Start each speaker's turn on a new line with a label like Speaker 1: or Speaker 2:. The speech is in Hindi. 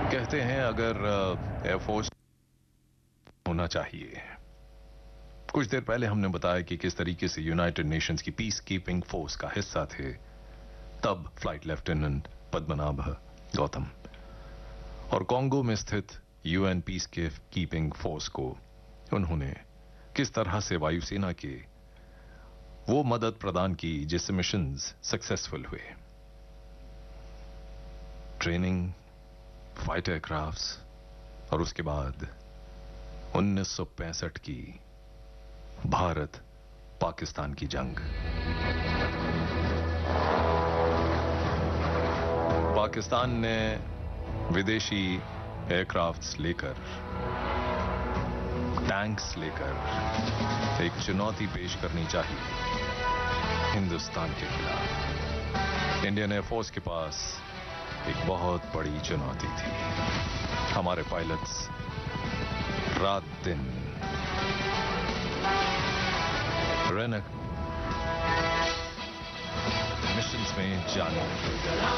Speaker 1: कहते हैं अगर एयरफोर्स होना चाहिए। कुछ देर पहले हमने बताया कि किस तरीके से यूनाइटेड नेशंस की पीस कीपिंग फोर्स का हिस्सा थे तब फ्लाइट लेफ्टिनेंट पद्मनाभ गौतम, और कॉन्गो में स्थित यूएन पीस कीपिंग फोर्स को उन्होंने किस तरह से वायुसेना के वो मदद प्रदान की जिससे मिशंस सक्सेसफुल हुए। ट्रेनिंग, फाइटर एयरक्राफ्ट्स और उसके बाद 1965 की भारत पाकिस्तान की जंग। पाकिस्तान ने विदेशी एयरक्राफ्ट्स लेकर, टैंक्स लेकर एक चुनौती पेश करनी चाहिए हिंदुस्तान के खिलाफ। इंडियन एयरफोर्स के पास एक बहुत बड़ी चुनौती थी। हमारे पायलट्स रात दिन मिशंस में जाने